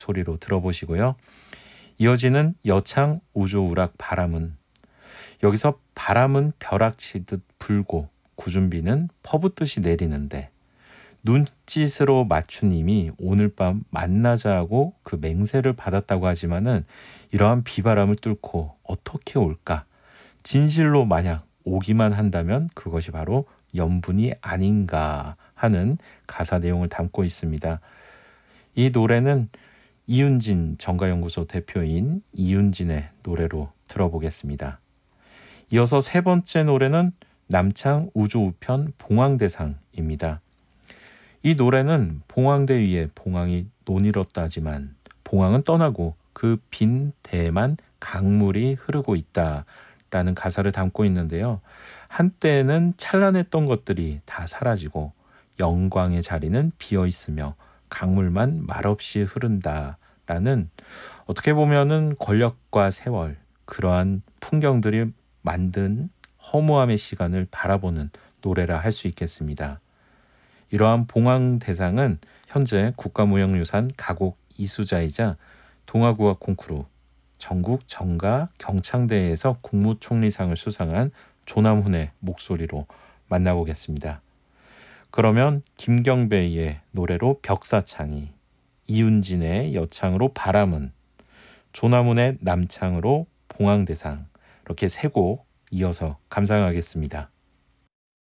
소리로 들어보시고요. 이어지는 여창 우조우락 바람은, 여기서 바람은 벼락치듯 불고 구준비는 퍼붓듯이 내리는데 눈짓으로 맞추님이 오늘 밤 만나자 하고 그 맹세를 받았다고 하지만은 이러한 비바람을 뚫고 어떻게 올까? 진실로 만약 오기만 한다면 그것이 바로 연분이 아닌가 하는 가사 내용을 담고 있습니다. 이 노래는 이윤진 정가연구소 대표인 이윤진의 노래로 들어보겠습니다. 이어서 세 번째 노래는 남창 우조우편 봉황대상입니다. 이 노래는 봉황대 위에 봉황이 논이렀다지만 봉황은 떠나고 그 빈 대에만 강물이 흐르고 있다라는 가사를 담고 있는데요. 한때는 찬란했던 것들이 다 사라지고 영광의 자리는 비어 있으며 강물만 말없이 흐른다라는, 어떻게 보면은 권력과 세월, 그러한 풍경들이 만든 허무함의 시간을 바라보는 노래라 할 수 있겠습니다. 이러한 봉황대상은 현재 국가무형유산 가곡 이수자이자 동아국악 콩쿠르 전국 정가 경창대회에서 국무총리상을 수상한 조남훈의 목소리로 만나보겠습니다. 그러면 김경배의 노래로 벽사창이, 이윤진의 여창으로 바람은, 조남훈의 남창으로 봉황대상, 이렇게 세 곡 이어서 감상하겠습니다.